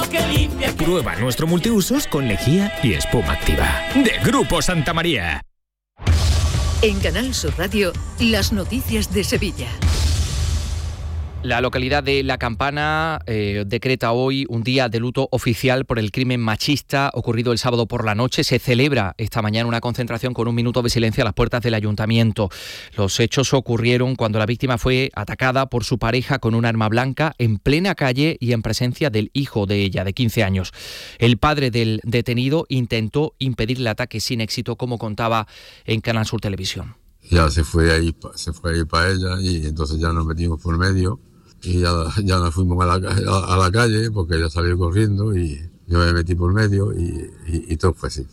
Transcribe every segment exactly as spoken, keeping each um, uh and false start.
que limpia. Que... Prueba nuestro multiusos con lejía y espuma activa. De Grupo Santa María. En Canal Sur Radio, las noticias de Sevilla. La localidad de La Campana eh, decreta hoy un día de luto oficial por el crimen machista ocurrido el sábado por la noche. Se celebra esta mañana una concentración con un minuto de silencio a las puertas del ayuntamiento. Los hechos ocurrieron cuando la víctima fue atacada por su pareja con un arma blanca en plena calle y en presencia del hijo de ella, de quince años. El padre del detenido intentó impedir el ataque sin éxito, como contaba en Canal Sur Televisión. Ya se fue ahí, se fue ahí para ella y entonces ya nos metimos por medio y ya, ya nos fuimos a la, a, a la calle porque ella salió corriendo y yo me metí por medio y, y, y todo fue así.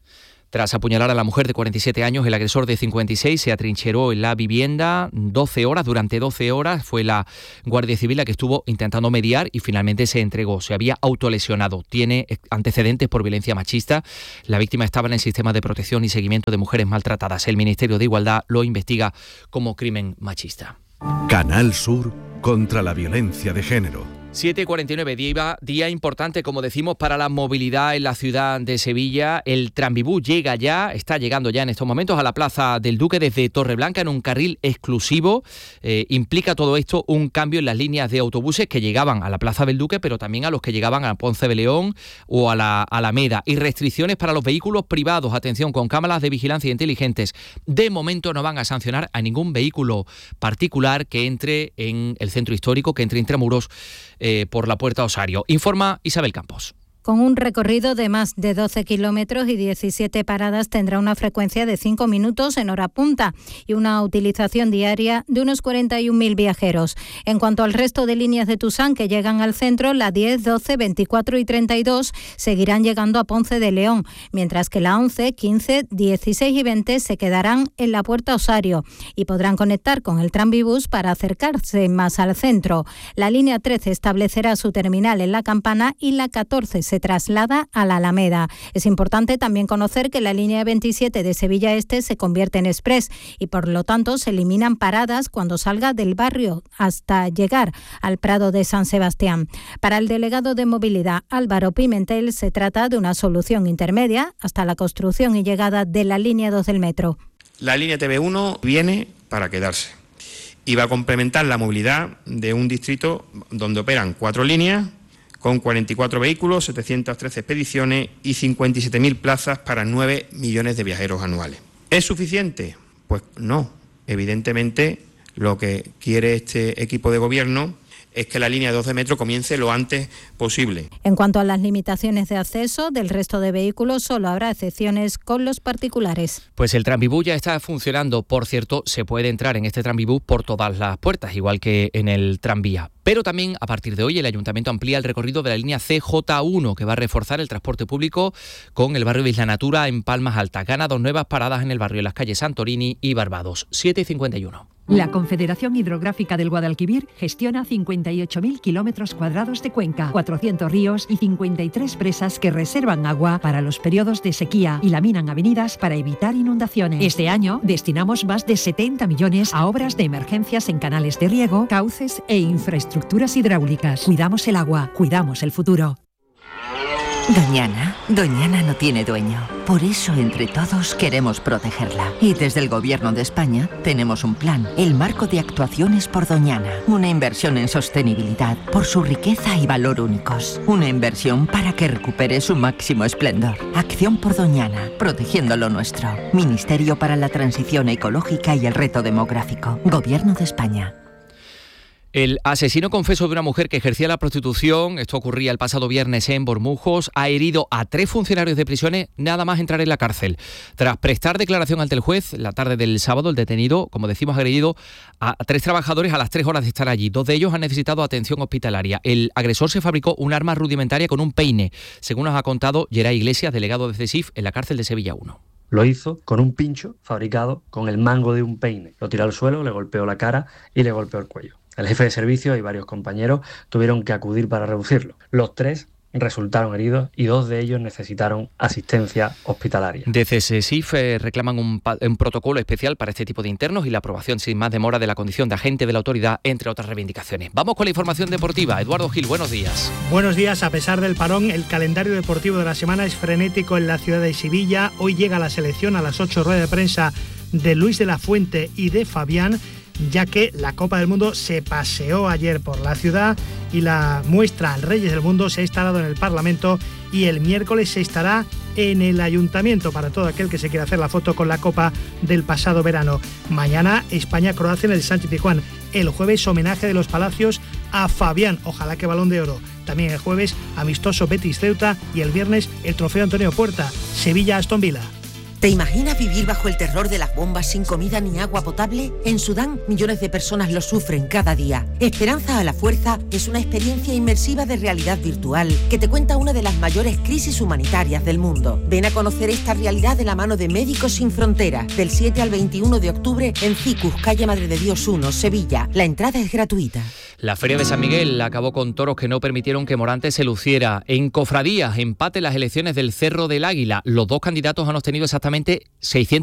Tras apuñalar a la mujer de cuarenta y siete años, el agresor de cincuenta y seis se atrincheró en la vivienda doce horas. Durante doce horas fue la Guardia Civil la que estuvo intentando mediar y finalmente se entregó. Se había autolesionado. Tiene antecedentes por violencia machista. La víctima estaba en el sistema de protección y seguimiento de mujeres maltratadas. El Ministerio de Igualdad lo investiga como crimen machista. Canal Sur contra la violencia de género. siete y cuarenta y nueve, día, día importante, como decimos, para la movilidad en la ciudad de Sevilla. El Tranvibús llega ya, está llegando ya en estos momentos a la Plaza del Duque desde Torreblanca en un carril exclusivo. Eh, implica todo esto un cambio en las líneas de autobuses que llegaban a la Plaza del Duque, pero también a los que llegaban a Ponce de León o a la Alameda. Y restricciones para los vehículos privados, atención, con cámaras de vigilancia inteligentes. De momento no van a sancionar a ningún vehículo particular que entre en el centro histórico, que entre intramuros, Eh, por la Puerta Osario. Informa Isabel Campos. Con un recorrido de más de doce kilómetros y diecisiete paradas, tendrá una frecuencia de cinco minutos en hora punta y una utilización diaria de unos cuarenta y un mil viajeros. En cuanto al resto de líneas de Tusán que llegan al centro, la diez, doce, veinticuatro y treinta y dos seguirán llegando a Ponce de León, mientras que la once, quince, dieciséis y veinte se quedarán en la Puerta Osario y podrán conectar con el Tranvibús para acercarse más al centro. La línea trece establecerá su terminal en La Campana y la catorce se traslada a la Alameda. Es importante también conocer que la línea veintisiete de Sevilla Este se convierte en express y por lo tanto se eliminan paradas cuando salga del barrio hasta llegar al Prado de San Sebastián. Para el delegado de movilidad Álvaro Pimentel se trata de una solución intermedia hasta la construcción y llegada de la línea dos del metro. La línea T V uno viene para quedarse y va a complementar la movilidad de un distrito donde operan cuatro líneas con cuarenta y cuatro vehículos, setecientas trece expediciones y cincuenta y siete mil plazas para nueve millones de viajeros anuales. ¿Es suficiente? Pues no. Evidentemente, lo que quiere este equipo de gobierno es que la línea dos de metro comience lo antes posible. En cuanto a las limitaciones de acceso del resto de vehículos, solo habrá excepciones con los particulares. Pues el Tranvibús ya está funcionando. Por cierto, se puede entrar en este Tranvibús por todas las puertas, igual que en el tranvía. Pero también, a partir de hoy, el Ayuntamiento amplía el recorrido de la línea C J uno, que va a reforzar el transporte público con el barrio de Isla Natura en Palmas Altas. Gana dos nuevas paradas en el barrio, en las calles Santorini y Barbados. siete y cincuenta y uno. La Confederación Hidrográfica del Guadalquivir gestiona cincuenta y ocho mil kilómetros cuadrados de cuenca, cuatrocientos ríos y cincuenta y tres presas que reservan agua para los periodos de sequía y laminan avenidas para evitar inundaciones. Este año destinamos más de setenta millones a obras de emergencias en canales de riego, cauces e infraestructuras hidráulicas. Cuidamos el agua, cuidamos el futuro. Doñana, Doñana no tiene dueño. Por eso, entre todos, queremos protegerla. Y desde el Gobierno de España tenemos un plan, el Marco de Actuaciones por Doñana. Una inversión en sostenibilidad por su riqueza y valor únicos. Una inversión para que recupere su máximo esplendor. Acción por Doñana, protegiendo lo nuestro. Ministerio para la Transición Ecológica y el Reto Demográfico. Gobierno de España. El asesino confeso de una mujer que ejercía la prostitución, esto ocurría el pasado viernes en Bormujos, ha herido a tres funcionarios de prisiones nada más entrar en la cárcel. Tras prestar declaración ante el juez, la tarde del sábado, el detenido, como decimos, ha agredido a tres trabajadores a las tres horas de estar allí. Dos de ellos han necesitado atención hospitalaria. El agresor se fabricó un arma rudimentaria con un peine, según nos ha contado Geray Iglesias, delegado de CESIF en la cárcel de Sevilla uno. Lo hizo con un pincho fabricado con el mango de un peine. Lo tiró al suelo, le golpeó la cara y le golpeó el cuello. El jefe de servicio y varios compañeros tuvieron que acudir para reducirlo. Los tres resultaron heridos y dos de ellos necesitaron asistencia hospitalaria. Desde SESIF eh, reclaman un, un protocolo especial para este tipo de internos y la aprobación sin más demora de la condición de agente de la autoridad, entre otras reivindicaciones. Vamos con la información deportiva. Eduardo Gil, buenos días. Buenos días. A pesar del parón, el calendario deportivo de la semana es frenético en la ciudad de Sevilla. Hoy llega la selección a las ocho, rueda de prensa de Luis de la Fuente y de Fabián, ya que la Copa del Mundo se paseó ayer por la ciudad y la muestra Reyes del Mundo se ha instalado en el Parlamento y el miércoles se estará en el Ayuntamiento para todo aquel que se quiera hacer la foto con la Copa del pasado verano. Mañana España-Croacia en el Sánchez-Pizjuán. El jueves homenaje de los Palacios a Fabián, ojalá que Balón de Oro. También el jueves amistoso Betis-Ceuta y el viernes el trofeo Antonio Puerta, Sevilla-Aston Villa. ¿Te imaginas vivir bajo el terror de las bombas sin comida ni agua potable? En Sudán, millones de personas lo sufren cada día. Esperanza a la Fuerza es una experiencia inmersiva de realidad virtual que te cuenta una de las mayores crisis humanitarias del mundo. Ven a conocer esta realidad de la mano de Médicos Sin Fronteras, del siete al veintiuno de octubre en Cicus, calle Madre de Dios uno, Sevilla. La entrada es gratuita. La Feria de San Miguel acabó con toros que no permitieron que Morante se luciera. En cofradías, empate en las elecciones del Cerro del Águila. Los dos candidatos han obtenido exactamente seiscientos